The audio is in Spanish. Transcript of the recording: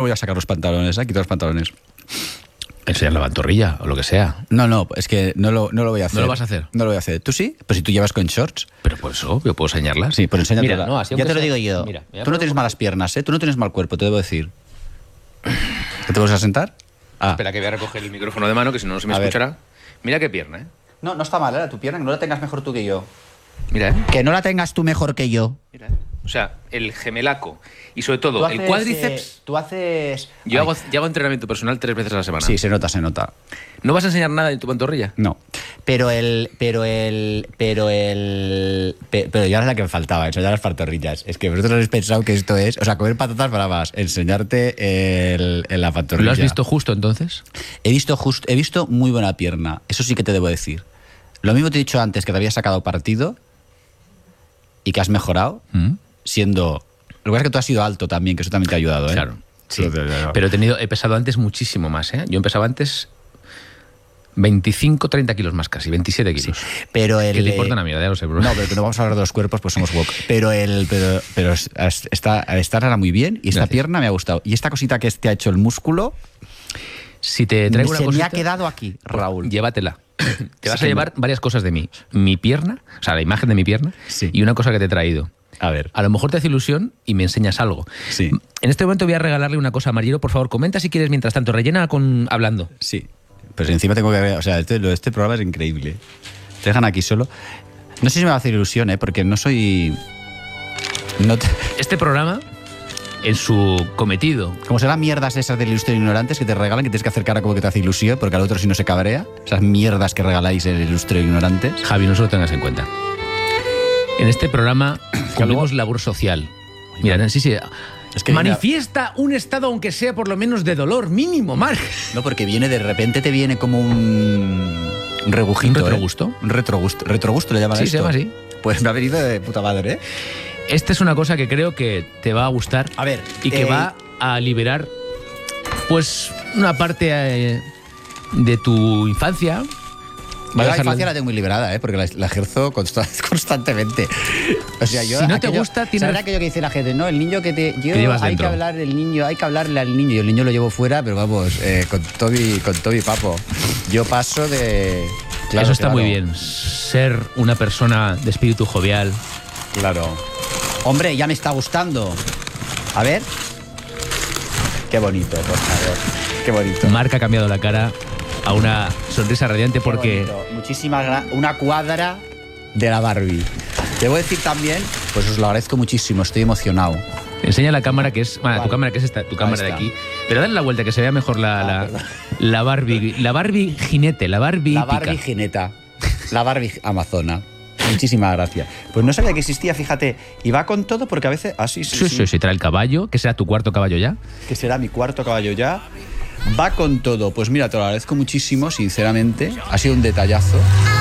voy a sacar los pantalones, quito los pantalones. Enseñar la pantorrilla o lo que sea. No, es que no lo voy a hacer. ¿No lo vas a hacer? No lo voy a hacer. ¿Tú sí? Pues si tú llevas con shorts. Pero por eso, yo puedo enseñarlas. Sí, pues enséñatela. Mira, no, así ya aunque te lo sea- digo yo. Mira, Tú no tienes malas piernas, ¿eh? Tú no tienes mal cuerpo, te debo decir. ¿Te vas a sentar? Espera que voy a recoger el micrófono de mano, que si no, no se me A ver. escuchará. Mira qué pierna, ¿eh? No está mal, tu pierna, que no la tengas mejor tú que yo. Mira, ¿eh? Que no la tengas tú mejor que yo. Mira, ¿eh? O sea, el gemelaco y sobre todo el cuádriceps. Tú haces... Yo hago entrenamiento personal 3 veces a la semana. Sí, se nota. ¿No vas a enseñar nada de tu pantorrilla? No. Pero ya es la que me faltaba, enseñar las pantorrillas. Es que vosotros habéis pensado que esto es... O sea, comer patatas bravas, enseñarte la pantorrilla. ¿Lo has visto justo entonces? He visto muy buena pierna. Eso sí que te debo decir. Lo mismo te he dicho antes, que te habías sacado partido y que has mejorado, siendo... Lo que pasa es que tú has sido alto también, que eso también te ha ayudado, ¿eh? Claro. Sí. Pero Pero he pesado antes muchísimo más, ¿eh? Yo empezaba antes 25, 30 kilos más casi, 27 kilos. Pero ¿Qué te importa una mierda? Ya lo sé, bro. No, pero que no vamos a hablar de los cuerpos, pues somos woke. Pero esta era muy bien y esta Gracias. pierna me ha gustado. Y esta cosita que te ha hecho el músculo, Si te traigo una se me cosita, ha quedado aquí, Raúl. llévatela. Te vas Sí, a llevar varias cosas de mí. Mi pierna, o sea, la imagen de mi pierna, Sí. y una cosa que te he traído. A ver. A lo mejor te hace ilusión y me enseñas algo. Sí. En este momento voy a regalarle una cosa a Marilo. Por favor, comenta si quieres mientras tanto. Rellena hablando. Sí. Pues encima tengo que ver... O sea, este programa es increíble. Te dejan aquí solo. No sé si me va a hacer ilusión, porque no soy... Este programa, en su cometido, Como serán mierdas esas del ilustre ignorantes que te regalan, que tienes que hacer cara como que te hace ilusión, porque al otro si no se cabrea. Esas mierdas que regaláis el ilustre ignorante. Javi, no se lo tengas en cuenta. En este programa cumplimos labor social. Mira, sí. Es que manifiesta un estado, aunque sea por lo menos de dolor mínimo, Marc. No, porque viene de repente, te viene como un rebujito. ¿Un retrogusto? Un retrogusto. ¿Retrogusto le llaman Sí, esto? se llama así. Pues me ha venido de puta madre, ¿eh? Esta es una cosa que creo que te va a gustar. A ver, y que va a liberar, pues, una parte de tu infancia. Yo la infancia la tengo muy liberada, porque la ejerzo constantemente. O sea, yo... Si no te gusta, tienes... ¿Sabes aquello que dice la gente? No, el niño que te... Que llevas hay dentro. que hablar del niño, hay que hablarle al niño. Y el niño lo llevo fuera, pero vamos, con Toby Papo. Yo paso de... Claro, Eso está claro. muy bien. Ser una persona de espíritu jovial. Claro. Hombre, ya me está gustando. A ver. Qué bonito, por favor. Qué bonito. Marc ha cambiado la cara a una sonrisa radiante Qué porque... bonito. Una cuadra de la Barbie. Debo decir también, pues os lo agradezco muchísimo, estoy emocionado. Enseña la cámara que es... Bueno, ¿Cuál? tu cámara que es esta, tu cámara de está. aquí. Pero dale la vuelta, que se vea mejor la Barbie. La Barbie jinete, la Barbie La hípica. Barbie jineta. La Barbie amazona. Muchísimas gracias. Pues no sabía que existía, fíjate. Y va con todo porque a veces... Ah, sí. Sí, trae el caballo, que será tu cuarto caballo ya. Que será mi cuarto caballo ya. Va con todo. Pues mira, te lo agradezco muchísimo, sinceramente. Ha sido un detallazo.